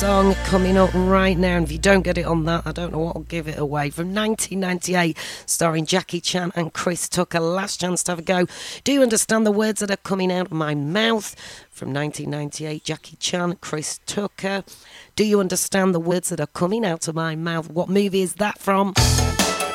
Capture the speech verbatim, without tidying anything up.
Song coming up right now, and if you don't get it on that, I don't know what will give it away. From nineteen ninety-eight, starring Jackie Chan and Chris Tucker. Last chance to have a go. Do you understand the words that are coming out of my mouth? From nineteen ninety-eight, Jackie Chan, Chris Tucker. Do you understand the words that are coming out of my mouth? What movie is that from?